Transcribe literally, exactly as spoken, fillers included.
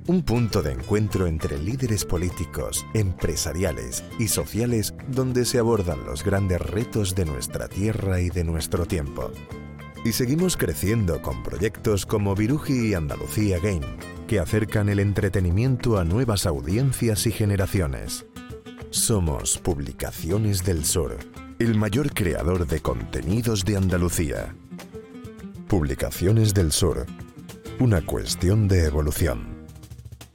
Un punto de encuentro entre líderes políticos, empresariales y sociales donde se abordan los grandes retos de nuestra tierra y de nuestro tiempo. Y seguimos creciendo con proyectos como Viruji y Andalucía Game, que acercan el entretenimiento a nuevas audiencias y generaciones. Somos Publicaciones del Sur, el mayor creador de contenidos de Andalucía. Publicaciones del Sur, una cuestión de evolución.